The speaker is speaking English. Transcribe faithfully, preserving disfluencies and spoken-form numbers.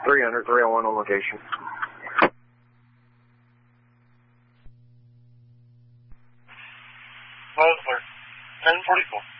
three hundred, three oh one on location. Bosler, ten forty-four.